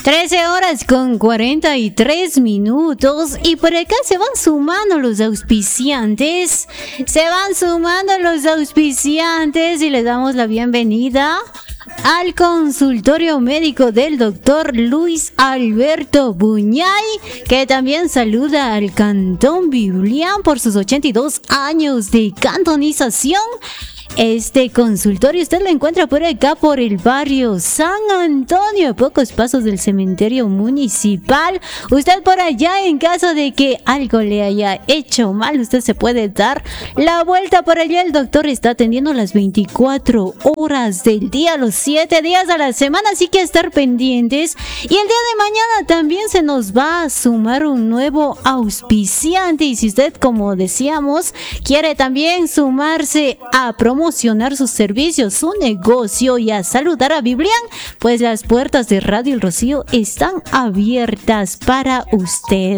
13 horas con 43 minutos y por acá se van sumando los auspiciantes. Y les damos la bienvenida al consultorio médico del doctor Luis Alberto Buñay, que también saluda al Cantón Biblián por sus 82 años de cantonización. Este consultorio usted lo encuentra por acá, por el barrio San Antonio, a pocos pasos del cementerio municipal. Usted por allá, en caso de que algo le haya hecho mal, usted se puede dar la vuelta por allá. El doctor está atendiendo las 24 horas del día, los 7 días de la semana, así que estar pendientes. Y el día de mañana también se nos va a sumar un nuevo auspiciante, y si usted, como decíamos, quiere también sumarse a promocionar sus servicios, su negocio y a saludar a Biblián, pues las puertas de Radio El Rocío están abiertas para usted.